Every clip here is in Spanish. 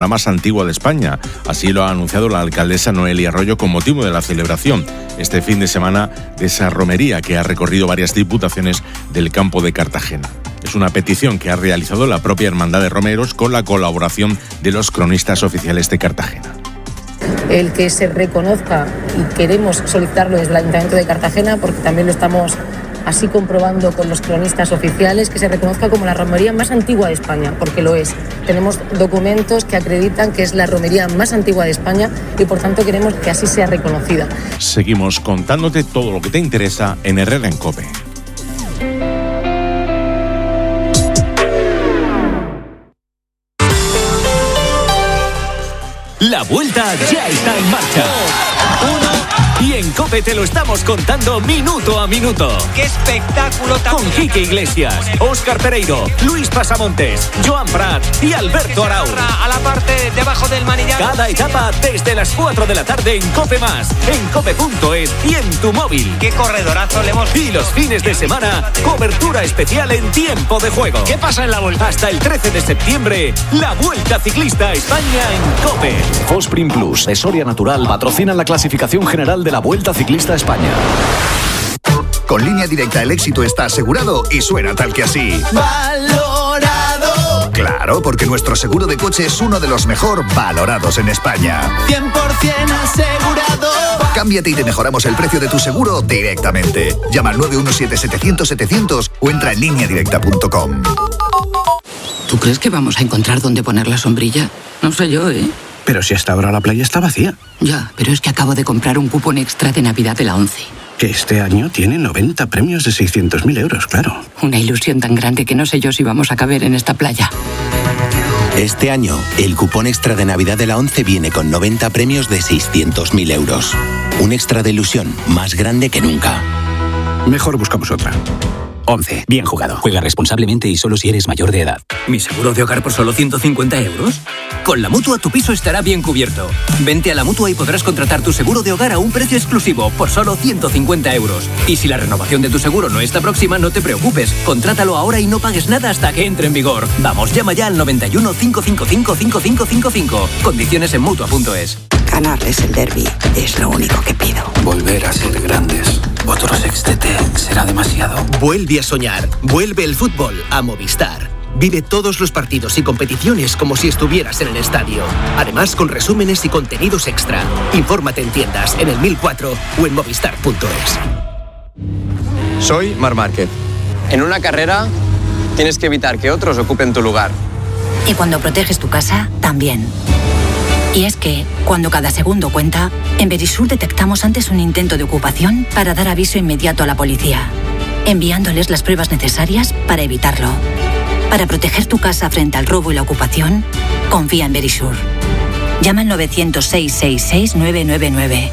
la más antigua de España. Así lo ha anunciado la alcaldesa Noelia Arroyo con motivo de la celebración este fin de semana de esa romería que ha recorrido varias diputaciones del campo de Cartagena. Es una petición que ha realizado la propia Hermandad de Romeros con la colaboración de los cronistas oficiales de Cartagena. El que se reconozca, y queremos solicitarlo desde el Ayuntamiento de Cartagena porque también lo estamos así comprobando con los cronistas oficiales, que se reconozca como la romería más antigua de España, porque lo es. Tenemos documentos que acreditan que es la romería más antigua de España y por tanto queremos que así sea reconocida. Seguimos contándote todo lo que te interesa en Herrera en COPE. La vuelta ya está en marcha. Y en COPE te lo estamos contando minuto a minuto. ¡Qué espectáculo tan! Con Quique Iglesias, Óscar Pereiro, Luis Pasamontes, Joan Prat y Alberto Arau. A la parte debajo del manillar. Cada etapa desde las 4 de la tarde en COPE+, en cope.es y en tu móvil. ¡Qué corredorazo le hemos! Y los fines de semana, cobertura especial en tiempo de juego. ¿Qué pasa en la vuelta? Hasta el 13 de septiembre, la Vuelta Ciclista a España en COPE. Fosprin Plus, de Soria Natural, patrocinan la clasificación general de la Vuelta Ciclista a España. Con Línea Directa el éxito está asegurado y suena tal que así. ¡Valorado! Claro, porque nuestro seguro de coche es uno de los mejor valorados en España. 100% asegurado. Cámbiate y te mejoramos el precio de tu seguro directamente. Llama al 917-700-700 o entra en lineadirecta.com. ¿Tú crees que vamos a encontrar dónde poner la sombrilla? No sé yo, ¿eh? Pero si hasta ahora la playa está vacía. Ya, pero es que acabo de comprar un cupón extra de Navidad de la ONCE. Que este año tiene 90 premios de 600.000 euros, claro. Una ilusión tan grande que no sé yo si vamos a caber en esta playa. Este año, el cupón extra de Navidad de la ONCE viene con 90 premios de 600.000 euros. Un extra de ilusión más grande que nunca. Mejor buscamos otra. ONCE. Bien jugado. Juega responsablemente y solo si eres mayor de edad. ¿Mi seguro de hogar por solo 150 euros? Con la Mutua tu piso estará bien cubierto. Vente a la Mutua y podrás contratar tu seguro de hogar a un precio exclusivo por solo 150 euros. Y si la renovación de tu seguro no está próxima, no te preocupes. Contrátalo ahora y no pagues nada hasta que entre en vigor. Vamos, llama ya al 91 555 5555. Condiciones en Mutua.es. Ganarles el derbi es lo único que pido. Volver a ser grandes. Otro sextete será demasiado. Vuelve a soñar. Vuelve el fútbol a Movistar. Vive todos los partidos y competiciones como si estuvieras en el estadio. Además, con resúmenes y contenidos extra. Infórmate en tiendas, en el 1004 o en movistar.es. Soy Marc Márquez. En una carrera tienes que evitar que otros ocupen tu lugar. Y cuando proteges tu casa, también. Y es que, cuando cada segundo cuenta, en Verisur detectamos antes un intento de ocupación para dar aviso inmediato a la policía, enviándoles las pruebas necesarias para evitarlo. Para proteger tu casa frente al robo y la ocupación, confía en Verisur. Llama al 900-666-999.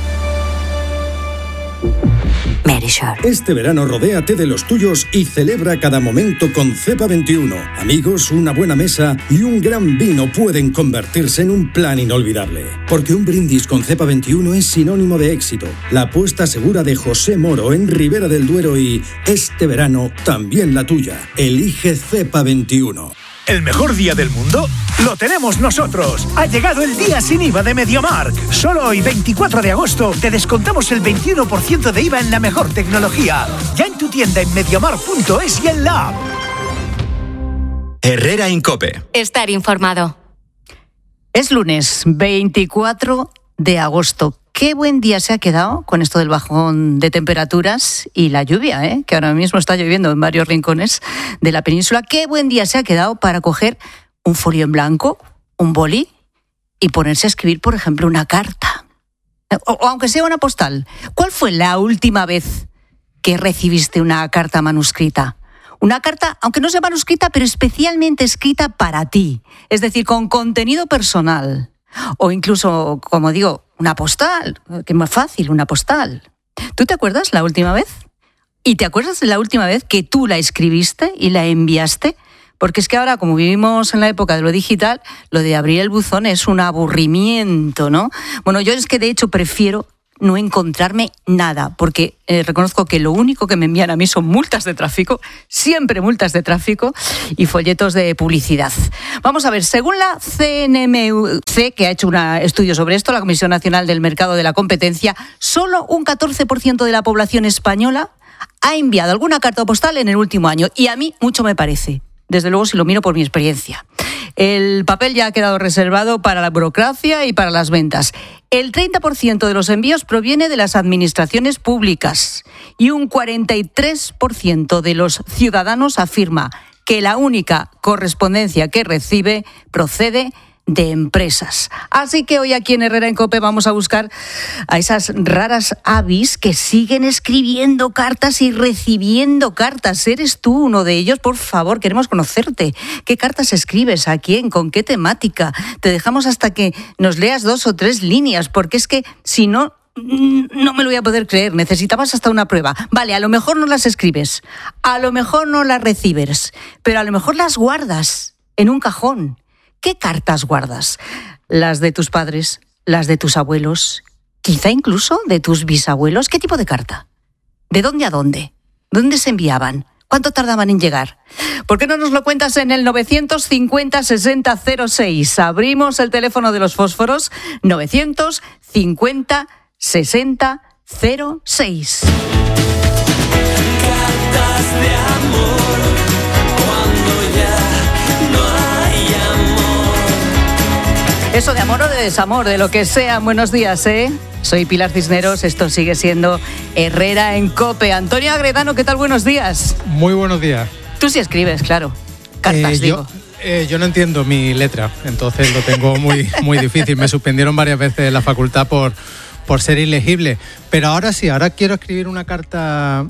Verisur. Este verano rodéate de los tuyos y celebra cada momento con Cepa 21. Amigos, una buena mesa y un gran vino pueden convertirse en un plan inolvidable. Porque un brindis con Cepa 21 es sinónimo de éxito. La apuesta segura de José Moro en Ribera del Duero y este verano también la tuya. Elige Cepa 21. ¿El mejor día del mundo? ¡Lo tenemos nosotros! Ha llegado el día sin IVA de MediaMarkt. Solo hoy, 24 de agosto, te descontamos el 21% de IVA en la mejor tecnología. Ya en tu tienda en MediaMarkt.es y en la app. Herrera en COPE. Estar informado. Es lunes, 24 de agosto. Qué buen día se ha quedado con esto del bajón de temperaturas y la lluvia, que ahora mismo está lloviendo en varios rincones de la península. Qué buen día se ha quedado para coger un folio en blanco, un boli y ponerse a escribir, por ejemplo, una carta. O aunque sea una postal. ¿Cuál fue la última vez que recibiste una carta manuscrita? Una carta, aunque no sea manuscrita, pero especialmente escrita para ti. Es decir, con contenido personal. O incluso, como digo, una postal, que es más fácil, una postal. ¿Tú te acuerdas la última vez? ¿Y te acuerdas de la última vez que tú la escribiste y la enviaste? Porque es que ahora, como vivimos en la época de lo digital, lo de abrir el buzón es un aburrimiento, ¿no? Bueno, yo es que de hecho prefiero no encontrarme nada, porque reconozco que lo único que me envían a mí son multas de tráfico, siempre multas de tráfico y folletos de publicidad. Vamos a ver, según la CNMC, que ha hecho un estudio sobre esto, la Comisión Nacional del Mercado de la Competencia, solo un 14% de la población española ha enviado alguna carta postal en el último año, y a mí mucho me parece, desde luego si lo miro por mi experiencia. El papel ya ha quedado reservado para la burocracia y para las ventas. El 30% de los envíos proviene de las administraciones públicas y un 43% de los ciudadanos afirma que la única correspondencia que recibe procede de empresas. Así que hoy aquí en Herrera en COPE vamos a buscar a esas raras avis que siguen escribiendo cartas y recibiendo cartas. ¿Eres tú uno de ellos? Por favor, queremos conocerte. ¿Qué cartas escribes? ¿A quién? ¿Con qué temática? Te dejamos hasta que nos leas 2 o 3 líneas, porque es que si no, no me lo voy a poder creer. Necesitabas hasta una prueba. Vale, a lo mejor no las escribes, a lo mejor no las recibes, pero a lo mejor las guardas en un cajón. ¿Qué cartas guardas? ¿Las de tus padres? ¿Las de tus abuelos? ¿Quizá incluso de tus bisabuelos? ¿Qué tipo de carta? ¿De dónde a dónde? ¿Dónde se enviaban? ¿Cuánto tardaban en llegar? ¿Por qué no nos lo cuentas en el 950-60-06? Abrimos el teléfono de los fósforos, 950-60-06. Cartas de amor, cuando ya no hay amor. Eso de amor o de desamor, de lo que sea. Buenos días, ¿eh? Soy Pilar Cisneros, esto sigue siendo Herrera en COPE. Antonio Agredano, ¿qué tal? Buenos días. Muy buenos días. Tú sí escribes, claro. Cartas, digo. Yo no entiendo mi letra, entonces lo tengo muy difícil. Me suspendieron varias veces en la facultad por ser ilegible. Pero ahora sí, ahora quiero escribir una carta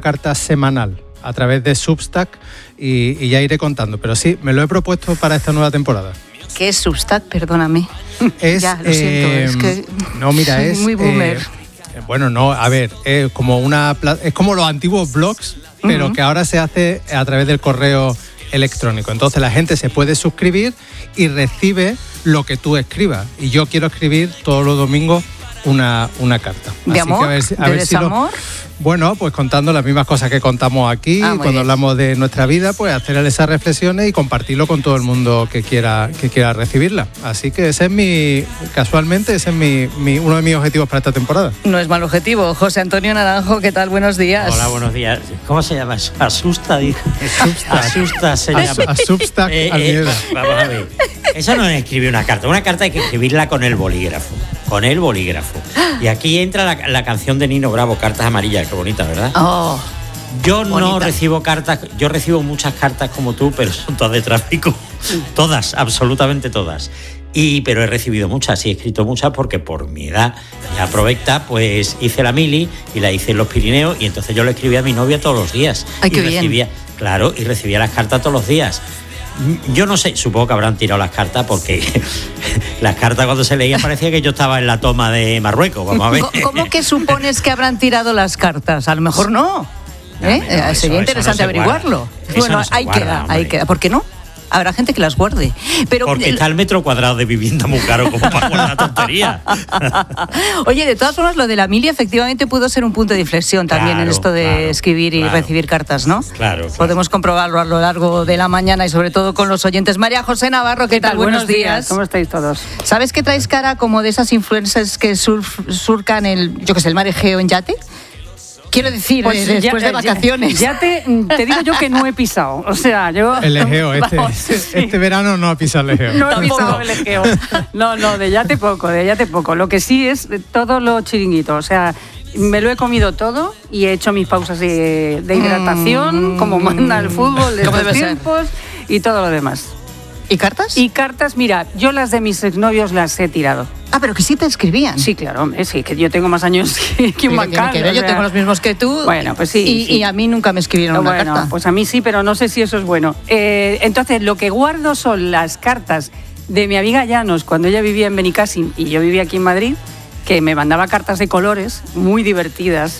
semanal a través de Substack y ya iré contando. Pero sí, me lo he propuesto para esta nueva temporada. ¿Qué es Substack? Perdóname. Ya, lo siento, es que no, mira, soy muy boomer. Bueno, no, a ver, es como los antiguos blogs, pero que ahora se hace a través del correo electrónico. Entonces la gente se puede suscribir y recibe lo que tú escribas. Y yo quiero escribir todos los domingos una carta. ¿De amor? ¿De desamor? Bueno, pues contando las mismas cosas que contamos aquí, cuando hablamos de nuestra vida, pues hacer esas reflexiones y compartirlo con todo el mundo que quiera recibirla. Así que ese es casualmente ese es uno de mis objetivos para esta temporada. No es mal objetivo. José Antonio Naranjo, ¿qué tal? Buenos días. Hola, buenos días. ¿Cómo se llama eso? Asusta, dice. Asusta se llama. A Substack al miedo. Vamos a ver. Eso no es escribir una carta. Una carta hay que escribirla con el bolígrafo. Con el bolígrafo. Y aquí entra la canción de Nino Bravo, Cartas Amarillas. Qué bonita, ¿verdad? Oh, yo bonita. No recibo cartas, yo recibo muchas cartas como tú, pero son todas de tráfico. Todas, absolutamente todas. Pero he recibido muchas y he escrito muchas porque por mi edad ya provecta, pues hice la mili y la hice en los Pirineos y entonces yo le escribía a mi novia todos los días. Ay, qué bien. Claro, y recibía las cartas todos los días. Yo no sé, supongo que habrán tirado las cartas porque las cartas cuando se leían parecía que yo estaba en la toma de Marruecos. Vamos a ver. ¿Cómo que supones que habrán tirado las cartas? A lo mejor no. Sería interesante averiguarlo. Bueno, ahí queda. ¿Por qué no? Habrá gente que las guarde. Pero porque está el metro cuadrado de vivienda muy caro como para guardar tontería. Oye, de todas formas, lo de la mili efectivamente pudo ser un punto de inflexión también en esto de escribir y recibir cartas, ¿no? Claro. Podemos comprobarlo a lo largo de la mañana y sobre todo con los oyentes. María José Navarro, ¿qué tal? Buenos días. ¿Cómo estáis todos? ¿Sabes que traes cara como de esas influencers que surcan el mar Egeo en yate? Quiero decir, pues después de vacaciones. Ya te digo yo que no he pisado. O sea, yo... El Egeo, este verano no ha pisado el Egeo. No he pisado el Egeo. No, de yate poco. Lo que sí es todo lo chiringuito. O sea, me lo he comido todo y he hecho mis pausas de hidratación, como manda el fútbol de los tiempos y todo lo demás. ¿Y cartas? Y cartas, mira, yo las de mis exnovios las he tirado. Ah, pero que sí te escribían. Sí, claro, sí, que yo tengo más años que un bancal. Yo tengo los mismos que tú. Bueno, pues sí. Y a mí nunca me escribieron una carta. Pues a mí sí, pero no sé si eso es bueno. Entonces, lo que guardo son las cartas de mi amiga Llanos cuando ella vivía en Benicàssim y yo vivía aquí en Madrid, que me mandaba cartas de colores muy divertidas,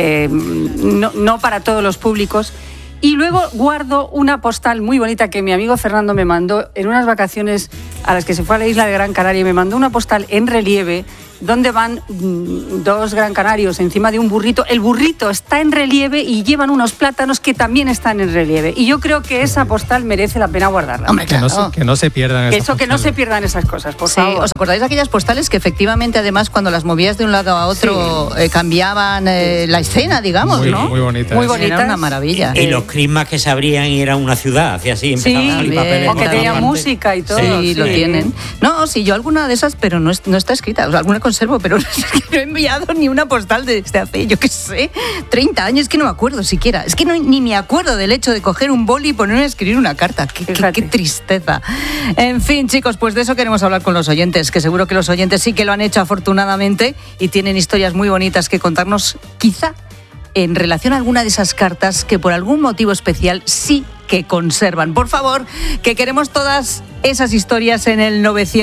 no para todos los públicos. Y luego guardo una postal muy bonita que mi amigo Fernando me mandó en unas vacaciones a las que se fue a la isla de Gran Canaria y me mandó una postal en relieve donde van dos gran canarios encima de un burrito. El burrito está en relieve y llevan unos plátanos que también están en relieve. Y yo creo que esa postal merece la pena guardarla. Hombre, claro. Que no se pierdan esas que no se pierdan esas cosas, por Sí, favor. ¿os acordáis de aquellas postales que efectivamente, además, cuando las movías de un lado a otro, cambiaban la escena, digamos, muy, ¿no? muy bonitas. Muy bonitas. Era una maravilla. Y los crismas que se abrían y era una ciudad, hacía así, empezaban a salir papeles. O que tenía música y todo. Sí, lo tienen. No, sí, yo alguna de esas, pero no está escrita. O sea, alguna conservo, pero no he enviado ni una postal desde hace, yo qué sé, 30 años, que no me acuerdo siquiera. Es que ni me acuerdo del hecho de coger un boli y ponerme a escribir una carta. Qué tristeza. En fin, chicos, pues de eso queremos hablar con los oyentes, que seguro que los oyentes sí que lo han hecho afortunadamente y tienen historias muy bonitas que contarnos, quizá en relación a alguna de esas cartas que por algún motivo especial sí que conservan. Por favor, que queremos todas esas historias en el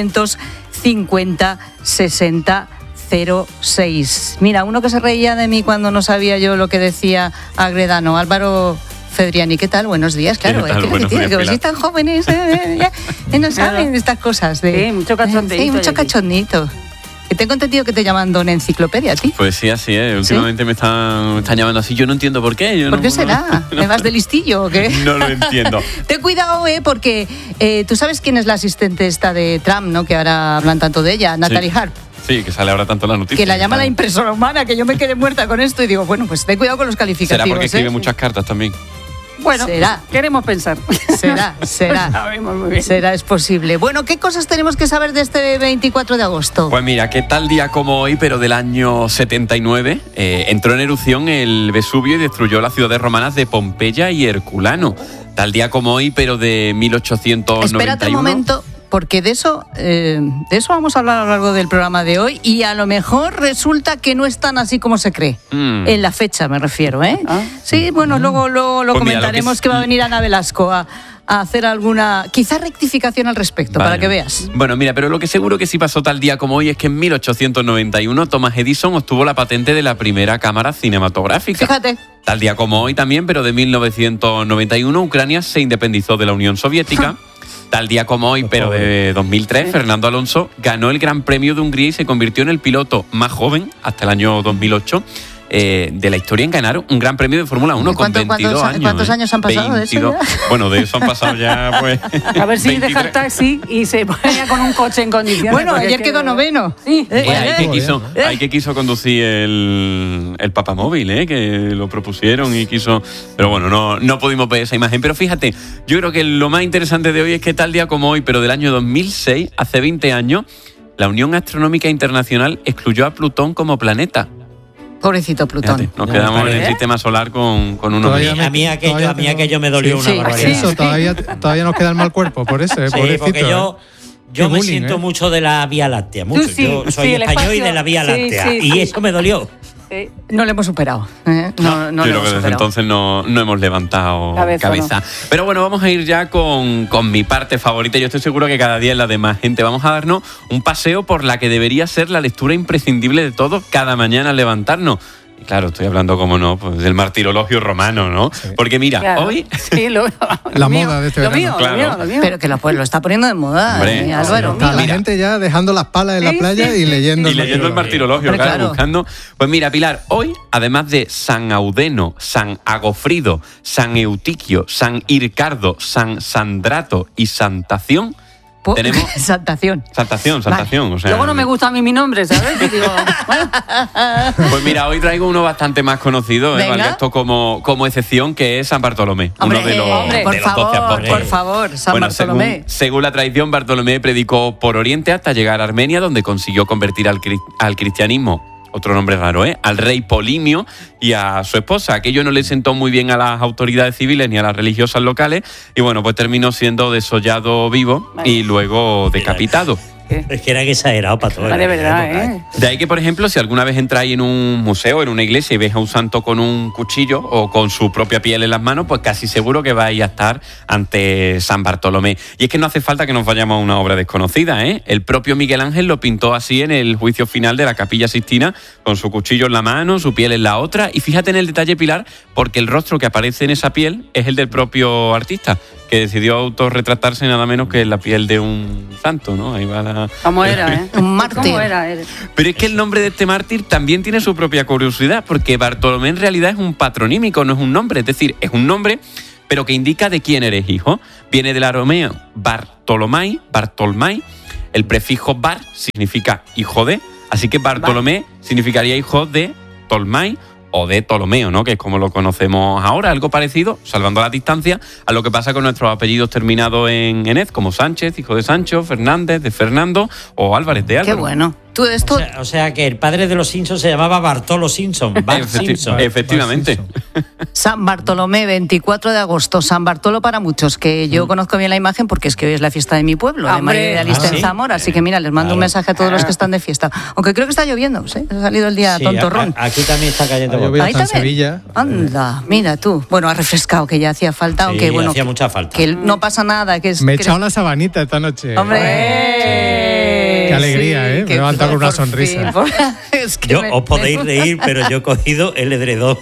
950 60 06. Mira, uno que se reía de mí cuando no sabía yo lo que decía Agredano, Álvaro Fedriani, ¿qué tal? Buenos días, claro. Que sois tan jóvenes, no saben estas cosas. Sí, mucho cachondito. Sí, mucho cachondito. Que tengo entendido que te llaman don Enciclopedia, ¿a ti? Pues sí, así es. Últimamente me están llamando así. Yo no entiendo por qué. ¿Por qué será? ¿Me vas de listillo o qué? No lo entiendo. Ten cuidado, porque tú sabes quién es la asistente esta de Trump, ¿no? Que ahora hablan tanto de ella, Natalie Harp. Sí, que sale ahora tanto en la noticia. Que la llama la impresora humana, que yo me quedé muerta con esto y digo, bueno, pues ten cuidado con los calificativos. Será porque escribe muchas cartas también. Bueno, será. Queremos pensar. Será. Sabemos muy bien. Será, es posible. Bueno, ¿qué cosas tenemos que saber de este 24 de agosto? Pues mira, que tal día como hoy, pero del año 79, entró en erupción el Vesubio y destruyó las ciudades romanas de Pompeya y Herculano. Tal día como hoy, pero de 1891. Espérate un momento, porque de eso vamos a hablar a lo largo del programa de hoy y a lo mejor resulta que no es tan así como se cree. En la fecha me refiero, ¿eh? Sí, bueno, luego lo pues comentaremos, mira, que va a venir Ana Velasco a hacer alguna, quizá rectificación al respecto, para que veas. Bueno, mira, pero lo que seguro que sí pasó tal día como hoy es que en 1891 Thomas Edison obtuvo la patente de la primera cámara cinematográfica. Fíjate. Tal día como hoy también, pero de 1991, Ucrania se independizó de la Unión Soviética. Tal día como hoy, pero de 2003, Fernando Alonso ganó el Gran Premio de Hungría y se convirtió en el piloto más joven, hasta el año 2008, de la historia en ganar un Gran Premio de Fórmula 1 con 22 años. ¿Cuántos años han pasado 22, de eso ya? Bueno, de eso han pasado ya, pues... A ver si 23. Deja el taxi y se ponía con un coche en condiciones. Bueno, ayer quedó noveno. Sí. Hay que quiso conducir el papamóvil, que lo propusieron y quiso... Pero bueno, no pudimos ver esa imagen. Pero fíjate, yo creo que lo más interesante de hoy es que tal día como hoy, pero del año 2006, hace 20 años, la Unión Astronómica Internacional excluyó a Plutón como planeta. Pobrecito Plutón. Fíjate, nos quedamos en el sistema solar con unos... A mí aquello me dolió una barbaridad. Eso, todavía nos queda el mal cuerpo, por eso, pobrecito. Porque yo me siento mucho de la Vía Láctea, mucho. Yo soy español y de la Vía Láctea, y eso me dolió. No lo hemos superado. No yo creo que desde entonces no hemos levantado cabeza. No. Pero bueno, vamos a ir ya con mi parte favorita. Yo estoy seguro que cada día es la de más gente. Vamos a darnos un paseo por la que debería ser la lectura imprescindible de todos cada mañana al levantarnos. Y claro, estoy hablando, como no, pues del martirologio romano, ¿no? Sí. Porque mira, hoy... Sí, la moda de este verano. Lo mío. Pero que lo está poniendo de moda, hombre, Álvaro. Está la gente ya dejando las palas en la playa y leyendo el martirologio, claro, buscando... Pues mira, Pilar, hoy, además de San Audeno, San Agofrido, San Eutiquio, San Ircardo, San Sandrato y Santación, tenemos... Santación. Vale. O sea, luego no me gusta a mí mi nombre, ¿sabes? Digo, bueno. Pues mira, hoy traigo uno bastante más conocido, valga esto como excepción, que es San Bartolomé. Hombre, uno de los 12 apóstoles. Por favor, San Bartolomé. Según la tradición, Bartolomé predicó por Oriente hasta llegar a Armenia, donde consiguió convertir al cristianismo, otro nombre raro, al rey Polimio y a su esposa. Aquello no le sentó muy bien a las autoridades civiles ni a las religiosas locales y bueno, pues terminó siendo desollado vivo y luego decapitado. Es que era exagerado para todo. De verdad, De ahí que, por ejemplo, si alguna vez entráis en un museo, en una iglesia y veis a un santo con un cuchillo o con su propia piel en las manos, pues casi seguro que vais a estar ante San Bartolomé. Y es que no hace falta que nos vayamos a una obra desconocida, El propio Miguel Ángel lo pintó así en el juicio final de la Capilla Sixtina, con su cuchillo en la mano, su piel en la otra. Y fíjate en el detalle, Pilar, porque el rostro que aparece en esa piel es el del propio artista. que decidió autorretratarse nada menos que en la piel de un santo, ¿no? Ahí va la... ¿Cómo era, eh? Un mártir. ¿Cómo era? Pero es que el nombre de este mártir también tiene su propia curiosidad, porque Bartolomé en realidad es un patronímico, no es un nombre. Es decir, es un nombre, pero que indica de quién eres hijo. Viene del arameo Bartolomai, el prefijo bar significa hijo de, así que Bartolomé significaría hijo de Tolmai o de Ptolomeo, ¿no? Que es como lo conocemos ahora, algo parecido, salvando la distancia, a lo que pasa con nuestros apellidos terminados en ez, como Sánchez, hijo de Sancho, Fernández, de Fernando, o Álvarez de Álvaro. Qué bueno. ¿Tú esto? O sea que el padre de los Simpsons se llamaba Bartolo Simpson. Simpson. Efectivamente. San Bartolomé, 24 de agosto. San Bartolo para muchos, que yo conozco bien la imagen porque es que hoy es la fiesta de mi pueblo, de María de Alista en Zamora. Así que mira, les mando un mensaje a todos los que están de fiesta. Aunque creo que está lloviendo, ¿sí? Ha salido el día tontorrón. Aquí también está cayendo. Ahí en Sevilla. Anda, mira tú. Bueno, ha refrescado, que ya hacía falta, aunque bueno, hacía mucha falta. Que no pasa nada. Que es, me he echado una sabanita esta noche. ¡Hombre! Qué alegría, ¿eh? Me he levantado con una sonrisa. Es que os podéis reír, pero yo he cogido el edredón.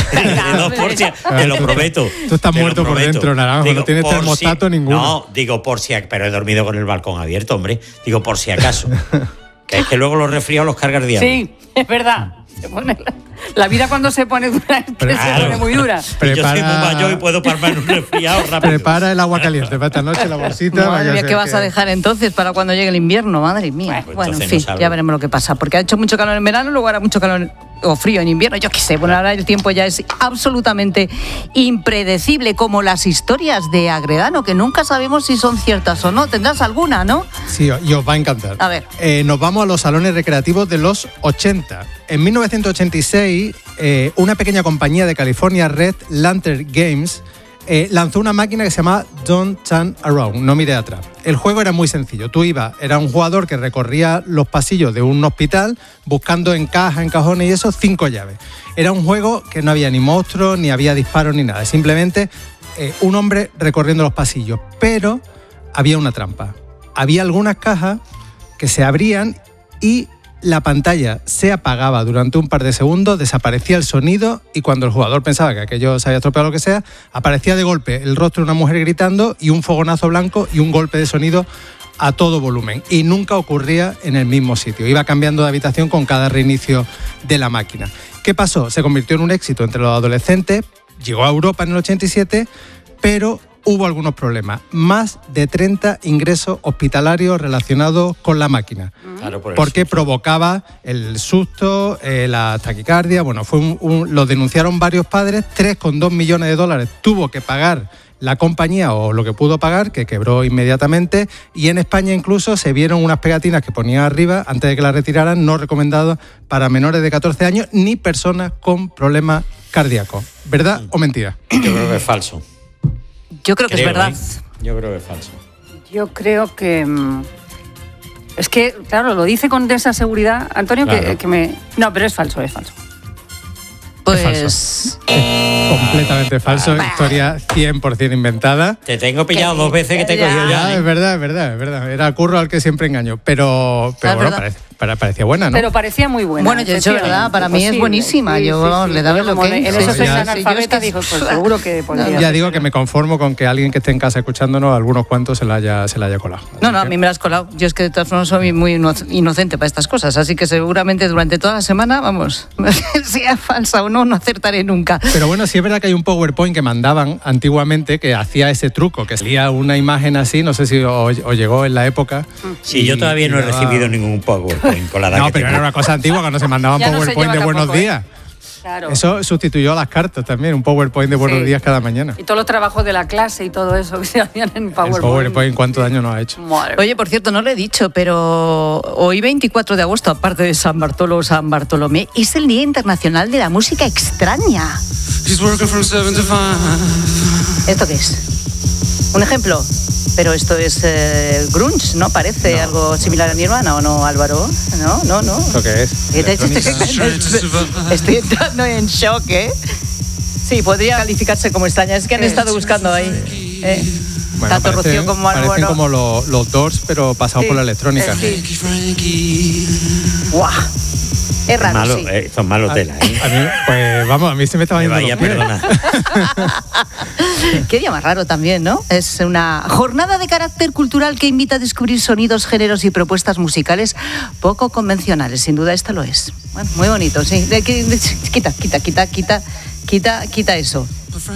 Te lo prometo. Tú estás muerto por dentro, Naranjo. Digo, no tienes termostato ninguno. No, digo por si acaso. Pero he dormido con el balcón abierto, hombre. Digo por si acaso. Que es que luego los resfriados los cargas diario. Sí, es verdad. Se pone la vida cuando se pone dura es que se pone muy dura. Yo soy muy mayor y puedo pararme en un resfriado rápido. Prepara el agua caliente para esta noche, la bolsita. Madre mía, ¿qué vas a dejar entonces para cuando llegue el invierno? Madre mía. Bueno, en fin, ya veremos lo que pasa. Porque ha hecho mucho calor en verano, luego hará mucho calor o frío en invierno. Yo qué sé, bueno, ahora el tiempo ya es absolutamente impredecible, como las historias de Agredano, que nunca sabemos si son ciertas o no. ¿Tendrás alguna, no? Sí, y os va a encantar. A ver. Nos vamos a los salones recreativos de los 80. En 1986, una pequeña compañía de California, Red Lantern Games, lanzó una máquina que se llama Don't Turn Around, no mire atrás. El juego era muy sencillo. Tú era un jugador que recorría los pasillos de un hospital buscando en cajas, en cajones y eso, 5 llaves. Era un juego que no había ni monstruos, ni había disparos, ni nada. Simplemente un hombre recorriendo los pasillos. Pero había una trampa. Había algunas cajas que se abrían y la pantalla se apagaba durante un par de segundos, desaparecía el sonido y cuando el jugador pensaba que aquello se había estropeado o lo que sea, aparecía de golpe el rostro de una mujer gritando y un fogonazo blanco y un golpe de sonido a todo volumen. Y nunca ocurría en el mismo sitio. Iba cambiando de habitación con cada reinicio de la máquina. ¿Qué pasó? Se convirtió en un éxito entre los adolescentes, llegó a Europa en el 87, pero hubo algunos problemas. Más de 30 ingresos hospitalarios relacionados con la máquina. Claro, porque provocaba el susto, la taquicardia. Bueno, lo denunciaron varios padres. 3,2 millones de dólares tuvo que pagar la compañía, o lo que pudo pagar, que quebró inmediatamente. Y en España incluso se vieron unas pegatinas que ponía arriba, antes de que la retiraran, no recomendadas para menores de 14 años ni personas con problemas cardíacos. ¿Verdad o mentira? Yo creo que es falso. Yo creo que es verdad. Yo creo que es falso. Yo creo que... Es que, claro, lo dice con esa seguridad, Antonio, claro. que me... No, pero es falso. Pues... Es completamente falso, historia 100% inventada. Te tengo pillado 2 veces que te he cogido ya. Es verdad. Era Curro al que siempre engaño. Pero bueno, parecía buena, ¿no? Pero parecía muy buena. Bueno, yo he dicho verdad, para mí es buenísima. Sí, yo le daba lo que... En eso soy analfabeta, dijo, pues seguro que podría... Ya digo que me conformo con que alguien que esté en casa escuchándonos, algunos cuantos se la haya colado. No, a mí me la has colado. Yo es que de todas formas soy muy inocente para estas cosas, así que seguramente durante toda la semana, vamos, sea falsa o no acertaré nunca. Pero bueno, sí es verdad que hay un PowerPoint que mandaban antiguamente que hacía ese truco, que salía una imagen así, no sé si os llegó en la época. Sí, yo todavía no he recibido ningún PowerPoint con la edad. No, pero era una cosa antigua cuando se mandaban PowerPoint de buenos días. Claro. Eso sustituyó a las cartas también, un PowerPoint de buenos días cada mañana. Y todos los trabajos de la clase y todo eso que se hacían en PowerPoint. El PowerPoint, ¿cuánto daño nos ha hecho? Madre. Oye, por cierto, no lo he dicho, pero hoy 24 de agosto, aparte de San Bartolo o San Bartolomé, es el Día Internacional de la Música Extraña. ¿Esto qué es? ¿Un ejemplo? Pero esto es grunge, ¿no? Parece algo similar a Nirvana, ¿o no, Álvaro? No. ¿Esto qué es? Estoy entrando en shock, ¿eh? Sí, podría calificarse como extraña. Es que han estado buscando ahí. Bueno, tanto Rocío como Álvaro. Parecen como los Doors, pero pasados por la electrónica. ¡Guau! Es raro, malo, sí. esto es malo tela, ¿eh? A mí, pues vamos, a mí se me estaba yendo vaya, los pies. perdona. Qué día más raro también, ¿no? Es una jornada de carácter cultural que invita a descubrir sonidos, géneros y propuestas musicales poco convencionales. Sin duda esta lo es. Bueno, muy bonito, sí. Quita eso.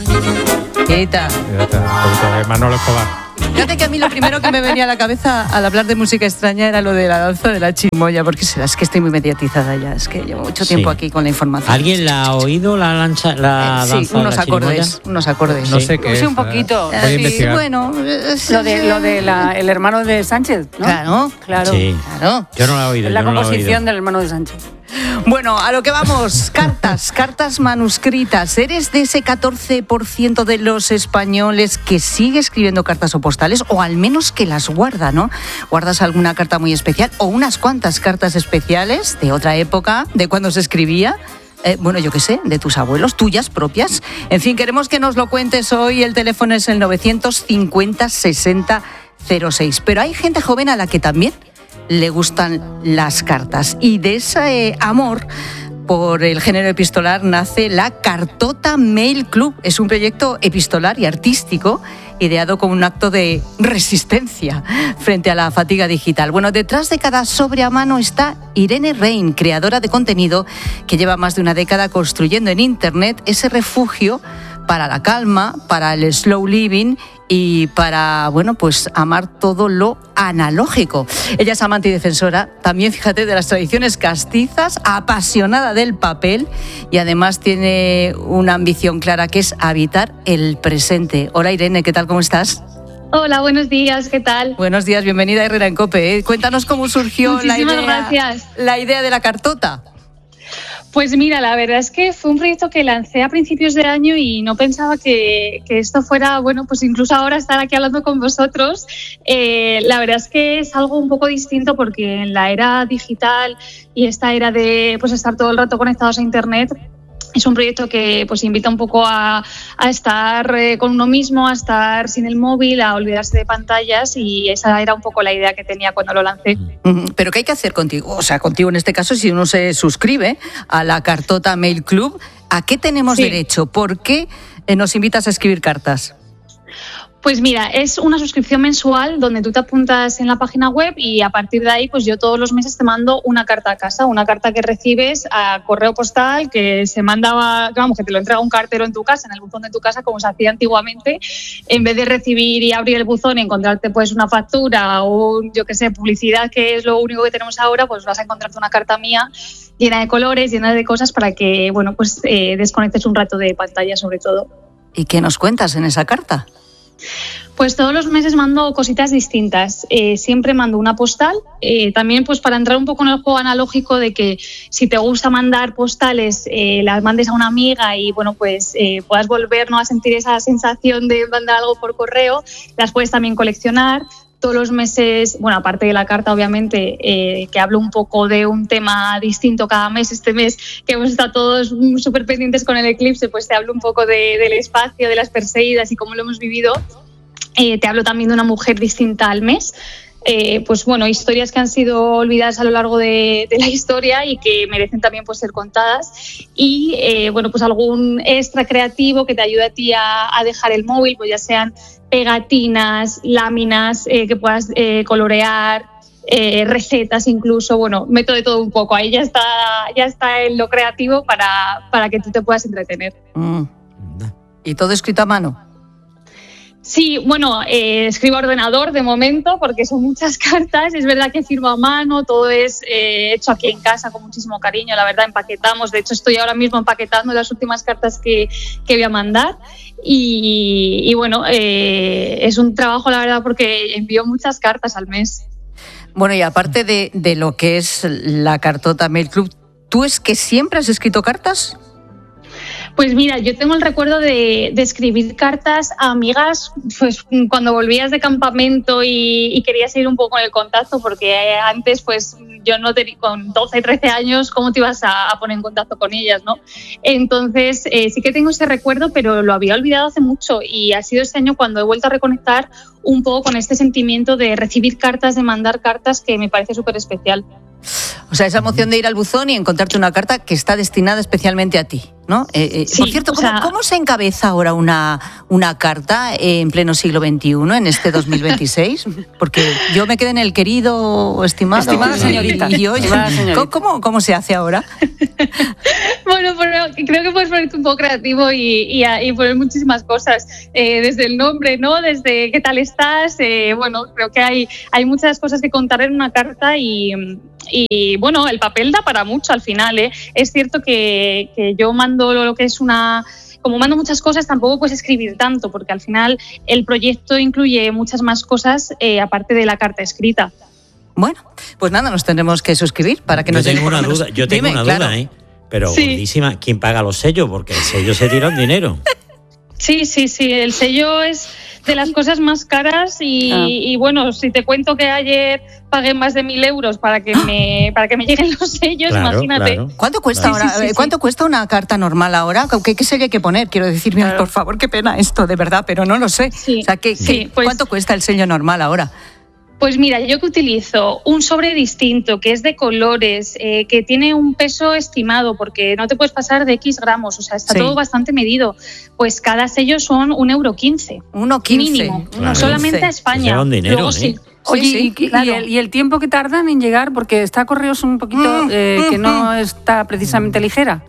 Quita. Un poquito de Manolo Escobar. Fíjate que a mí lo primero que me venía a la cabeza al hablar de música extraña era lo de la danza de la chirimoya, porque es que estoy muy mediatizada ya, es que llevo mucho tiempo aquí con la información. ¿Alguien la ha oído, la danza Sí, de la unos acordes. No sé qué Sí, es. un poquito. Voy a investigar. Bueno, Lo de el hermano de Sánchez, ¿no? Claro. Sí. Claro. Yo no la he oído. La yo no la he composición oído. del hermano de Sánchez. Bueno, a lo que vamos, cartas manuscritas. ¿Eres de ese 14% de los españoles que sigue escribiendo cartas o postales, o al menos que las guarda, ¿no? ¿Guardas alguna carta muy especial o unas cuantas cartas especiales de otra época, de cuando se escribía? Bueno, yo qué sé, de tus abuelos, tuyas propias. En fin, queremos que nos lo cuentes hoy. El teléfono es el 950 60 06. Pero hay gente joven a la que también le gustan las cartas, y de ese amor por el género epistolar nace la Cartota Mail Club. Es un proyecto epistolar y artístico ideado como un acto de resistencia frente a la fatiga digital. Bueno, detrás de cada sobre a mano está Irene Rein, creadora de contenido que lleva más de una década construyendo en Internet ese refugio para la calma, para el slow living y para, bueno, pues amar todo lo analógico. Ella es amante y defensora, también, fíjate, de las tradiciones castizas, apasionada del papel, y además tiene una ambición clara, que es habitar el presente. Hola Irene, ¿qué tal? ¿Cómo estás? Hola, buenos días, ¿qué tal? Buenos días, bienvenida a Herrera en COPE. Cuéntanos cómo surgió la idea de la cartota. Pues mira, la verdad es que fue un proyecto que lancé a principios de año y no pensaba que esto fuera, bueno, pues incluso ahora estar aquí hablando con vosotros. La verdad es que es algo un poco distinto, porque en la era digital y esta era de pues estar todo el rato conectados a Internet, es un proyecto que pues invita un poco a estar con uno mismo, a estar sin el móvil, a olvidarse de pantallas, y esa era un poco la idea que tenía cuando lo lancé. Pero ¿qué hay que hacer contigo? O sea, contigo en este caso, si uno se suscribe a la Cartota Mail Club, ¿a qué tenemos derecho? ¿Por qué nos invitas a escribir cartas? Pues mira, es una suscripción mensual donde tú te apuntas en la página web, y a partir de ahí pues yo todos los meses te mando una carta a casa, una carta que recibes a correo postal, que se mandaba, vamos, que te lo entrega un cartero en tu casa, en el buzón de tu casa, como se hacía antiguamente. En vez de recibir y abrir el buzón y encontrarte pues una factura o, yo qué sé, publicidad, que es lo único que tenemos ahora, pues vas a encontrarte una carta mía llena de colores, llena de cosas, para que, bueno, pues desconectes un rato de pantalla, sobre todo. ¿Y qué nos cuentas en esa carta? Pues todos los meses mando cositas distintas. Siempre mando una postal, también pues para entrar un poco en el juego analógico de que si te gusta mandar postales, las mandes a una amiga y, bueno, pues puedas volver, ¿no?, a sentir esa sensación de mandar algo por correo. Las puedes también coleccionar. Todos los meses, bueno, aparte de la carta, obviamente, que hablo un poco de un tema distinto cada mes. Este mes que hemos estado todos súper pendientes con el eclipse, pues te hablo un poco del espacio, de las Perseidas y cómo lo hemos vivido. Te hablo también de una mujer distinta al mes. Pues bueno, historias que han sido olvidadas a lo largo de la historia y que merecen también pues ser contadas. Y bueno, pues algún extra creativo que te ayude a ti a dejar el móvil, pues ya sean pegatinas, láminas que puedas colorear, recetas incluso. Bueno, meto de todo un poco. Ahí ya está en lo creativo para que tú te puedas entretener. ¿Y todo escrito a mano? Sí, bueno, escribo a ordenador de momento porque son muchas cartas. Es verdad que firmo a mano, todo es hecho aquí en casa con muchísimo cariño. La verdad, empaquetamos. De hecho, estoy ahora mismo empaquetando las últimas cartas que voy a mandar. Y bueno, es un trabajo, la verdad, porque envío muchas cartas al mes. Bueno, y aparte de lo que es la Cartota Mail Club, ¿tú es que siempre has escrito cartas? Pues mira, yo tengo el recuerdo de escribir cartas a amigas, pues cuando volvías de campamento y querías ir un poco en el contacto, porque antes pues yo no tenía, con 12, 13 años, ¿cómo te ibas a poner en contacto con ellas, no? Entonces sí que tengo ese recuerdo, pero lo había olvidado hace mucho, y ha sido este año cuando he vuelto a reconectar un poco con este sentimiento de recibir cartas, de mandar cartas, que me parece súper especial. O sea, esa emoción de ir al buzón y encontrarte una carta que está destinada especialmente a ti, ¿no? Sí, por cierto, ¿cómo se encabeza ahora una carta en pleno siglo XXI, en este 2026? Porque yo me quedé en el querido, estimado. Estimada señorita. Y yo, ¿cómo se hace ahora? Bueno, creo que puedes ponerte un poco creativo y poner muchísimas cosas. Desde el nombre, ¿no? Desde qué tal estás. Bueno, creo que hay muchas cosas que contar en una carta y bueno, el papel da para mucho al final, ¿eh? Es cierto que yo mando lo que es como mando muchas cosas, tampoco puedes escribir tanto, porque al final el proyecto incluye muchas más cosas aparte de la carta escrita. Bueno, pues nada, nos tendremos que suscribir para que nos Yo tengo una duda, ¿eh? Pero sí. Gordísima, ¿quién paga los sellos? Porque el sello se tira un dinero. Sí, el sello es de las cosas más caras y bueno, si te cuento que ayer pagué más de 1.000 euros para que me lleguen los sellos, claro, imagínate. Claro. ¿Cuánto cuesta ahora? Sí. ¿Cuánto cuesta una carta normal ahora? ¿Qué sello hay que poner? Quiero decir, mira, por favor, qué pena esto, de verdad, pero no lo sé. Sí, o sea, ¿cuánto cuesta el sello normal ahora? Pues mira, yo que utilizo un sobre distinto, que es de colores, que tiene un peso estimado, porque no te puedes pasar de X gramos, o sea, está todo bastante medido. Pues cada sello son 1,15 €. 1,15 mínimo, solamente a España. Lleva un dinero, Luego sí. Oye, claro. y el tiempo que tardan en llegar, porque está Correos un poquito que no está precisamente ligera.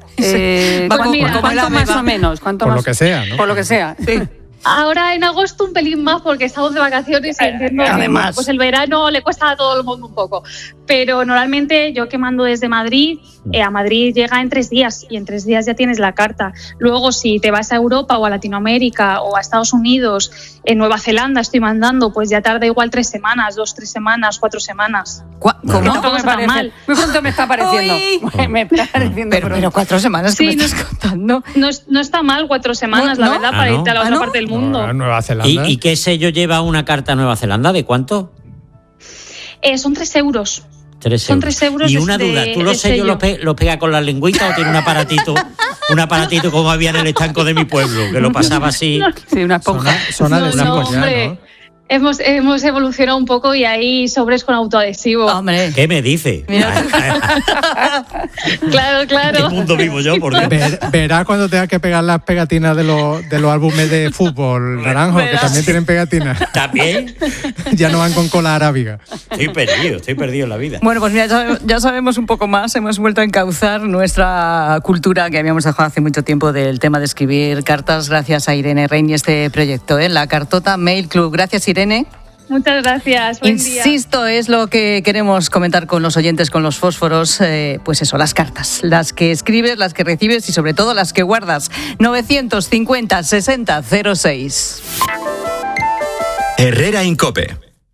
¿Cuánto más o menos? Por lo que sea, ¿no? Por lo que sea, sí. Ahora en agosto un pelín más porque estamos de vacaciones y entiendo que pues el verano le cuesta a todo el mundo un poco. Pero normalmente yo que mando desde Madrid, a Madrid llega en 3 días y en 3 días ya tienes la carta. Luego si te vas a Europa o a Latinoamérica o a Estados Unidos, en Nueva Zelanda estoy mandando, pues ya tarda igual 3 semanas, 2, 3 semanas, 4 semanas. ¿Cómo? Tampoco está mal. Muy pronto me está pareciendo. Me está pareciendo pero 4 semanas que me estás contando. No está mal 4 semanas, la verdad, para irte a la otra parte del mundo. No, Nueva Zelanda. ¿Y qué sello lleva una carta a Nueva Zelanda? ¿De cuánto? Son 3 euros. 3 Son 3 euros. Y una duda, ¿tú los sellos los pegas con la lengüita o tiene un aparatito como había en el estanco de mi pueblo, que lo pasaba así? Sí, una esponja. Son adhesivos ya, ¿no? Hemos evolucionado un poco y hay sobres con autoadhesivo. Hombre. ¿Qué me dice? Claro. ¿Qué mundo vivo yo? Verá cuando tenga que pegar las pegatinas de los álbumes de fútbol, Naranjo, que también tienen pegatinas. ¿También? Ya no van con cola arábiga. Estoy perdido en la vida. Bueno, pues mira, ya sabemos un poco más. Hemos vuelto a encauzar nuestra cultura que habíamos dejado hace mucho tiempo del tema de escribir cartas. Gracias a Irene Rein y este proyecto, la Cartota Mail Club. Gracias, Irene. Muchas gracias. Buen día. Insisto, es lo que queremos comentar con los oyentes, con los fósforos, pues eso, las cartas, las que escribes, las que recibes y sobre todo las que guardas. 950 60 06. Herrera Incope.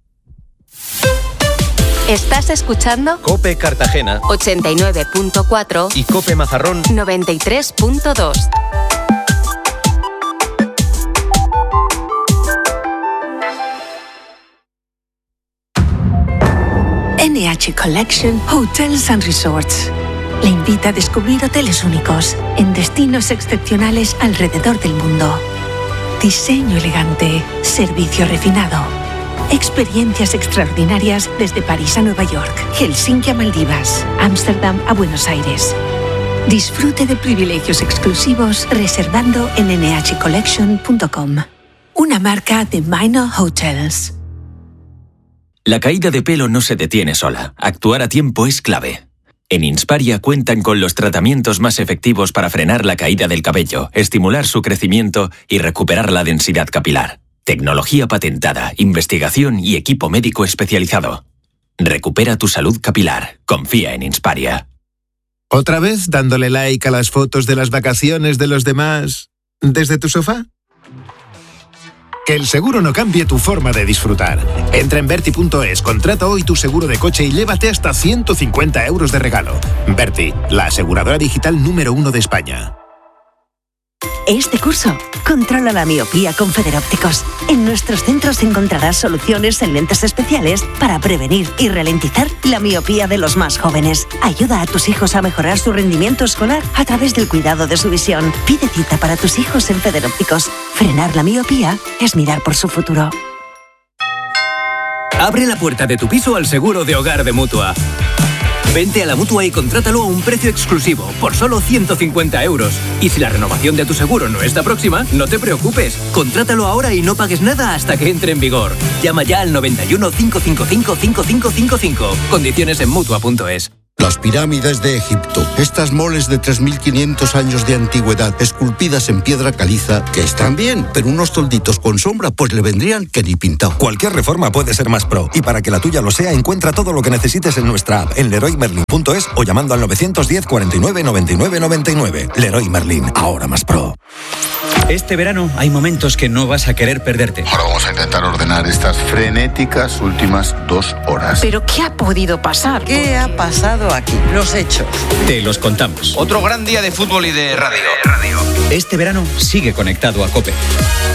Estás escuchando Cope Cartagena 89.4 y Cope Mazarrón 93.2. NH Collection Hotels and Resorts le invita a descubrir hoteles únicos en destinos excepcionales alrededor del mundo. Diseño elegante, servicio refinado, experiencias extraordinarias desde París a Nueva York, Helsinki a Maldivas, Ámsterdam a Buenos Aires. Disfrute de privilegios exclusivos reservando en nhcollection.com, una marca de Minor Hotels. La caída de pelo no se detiene sola. Actuar a tiempo es clave. En Insparia cuentan con los tratamientos más efectivos para frenar la caída del cabello, estimular su crecimiento y recuperar la densidad capilar. Tecnología patentada, investigación y equipo médico especializado. Recupera tu salud capilar. Confía en Insparia. ¿Otra vez dándole like a las fotos de las vacaciones de los demás desde tu sofá? Que el seguro no cambie tu forma de disfrutar. Entra en Verti.es, contrata hoy tu seguro de coche y llévate hasta 150 euros de regalo. Verti, la aseguradora digital número 1 de España. Este curso, controla la miopía con Federópticos. En nuestros centros encontrarás soluciones en lentes especiales para prevenir y ralentizar la miopía de los más jóvenes. Ayuda a tus hijos a mejorar su rendimiento escolar a través del cuidado de su visión. Pide cita para tus hijos en Federópticos. Frenar la miopía es mirar por su futuro. Abre la puerta de tu piso al seguro de hogar de Mutua. Vente a la Mutua y contrátalo a un precio exclusivo, por solo 150 euros. Y si la renovación de tu seguro no está próxima, no te preocupes. Contrátalo ahora y no pagues nada hasta que entre en vigor. Llama ya al 91 555 5555. Condiciones en Mutua.es. Las pirámides de Egipto, estas moles de 3.500 años de antigüedad, esculpidas en piedra caliza, que están bien, pero unos tolditos con sombra pues le vendrían que ni pintado. Cualquier reforma puede ser más pro, y para que la tuya lo sea, encuentra todo lo que necesites en nuestra app, en leroymerlin.es o llamando al 910 49 99 99. Leroy Merlin, ahora más pro. Este verano hay momentos que no vas a querer perderte. Ahora vamos a intentar ordenar estas frenéticas últimas 2 horas. ¿Pero qué ha podido pasar? ¿Qué ha pasado aquí? Los hechos. Te los contamos. Otro gran día de fútbol y de radio. Este verano sigue conectado a COPE.